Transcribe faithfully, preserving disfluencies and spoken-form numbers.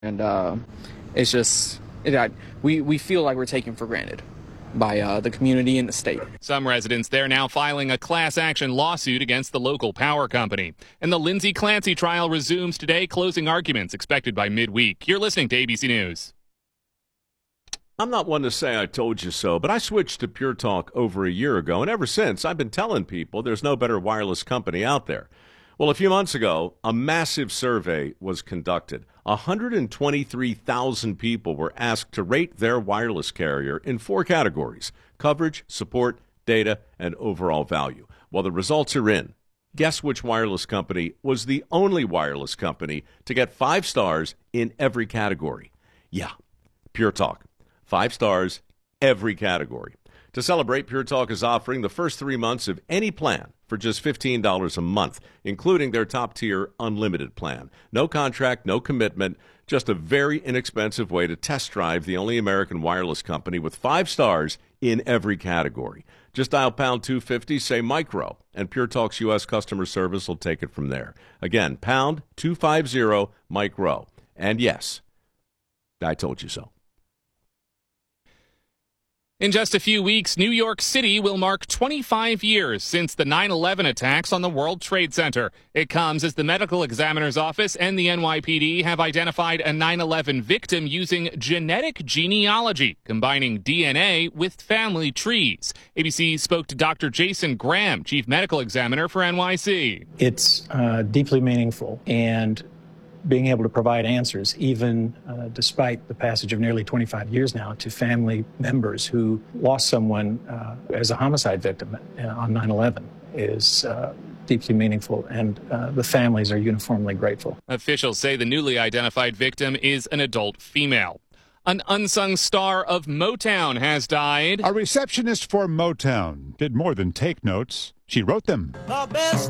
And uh, it's just, it, I, we, we feel like we're taken for granted by uh, the community and the state. Some residents there now filing a class action lawsuit against the local power company. And the Lindsay Clancy trial resumes today, closing arguments expected by midweek. You're listening to A B C News. I'm not one to say I told you so, but I switched to Pure Talk over a year ago, and ever since I've been telling people there's no better wireless company out there. Well, a few months ago, a massive survey was conducted. one hundred twenty-three thousand people were asked to rate their wireless carrier in four categories: coverage, support, data, and overall value. Well, the results are in. Guess which wireless company was the only wireless company to get five stars in every category? Yeah, Pure Talk. Five stars, every category. To celebrate, Pure Talk is offering the first three months of any plan for just fifteen dollars a month, including their top-tier unlimited plan. No contract, no commitment, just a very inexpensive way to test drive the only American wireless company with five stars in every category. Just dial pound two fifty, say micro, and Pure Talk's U S customer service will take it from there. Again, pound two fifty, micro. And yes, I told you so. In just a few weeks, New York City will mark twenty-five years since the nine eleven attacks on the World Trade Center. It comes as the Medical Examiner's Office and the N Y P D have identified a nine eleven victim using genetic genealogy, combining D N A with family trees. A B C spoke to Doctor Jason Graham, Chief Medical Examiner for N Y C. It's uh, deeply meaningful, and being able to provide answers, even uh, despite the passage of nearly twenty-five years now, to family members who lost someone uh, as a homicide victim uh, on nine eleven is uh, deeply meaningful, and uh, the families are uniformly grateful. Officials say the newly identified victim is an adult female. An unsung star of Motown has died. A receptionist for Motown did more than take notes. She wrote them. The best